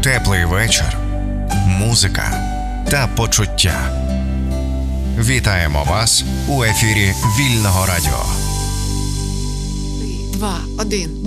Теплий вечір, музика та почуття. Вітаємо вас у ефірі Вільного радіо. 3, 2, 1.